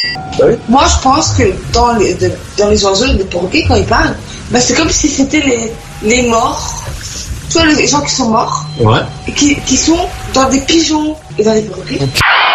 Oui. Moi, je pense que dans les oiseaux, les perroquets, quand ils parlent, bah, c'est comme si c'était les morts. Tu vois, les gens qui sont morts. Ouais. Et qui sont dans des pigeons et dans des perroquets.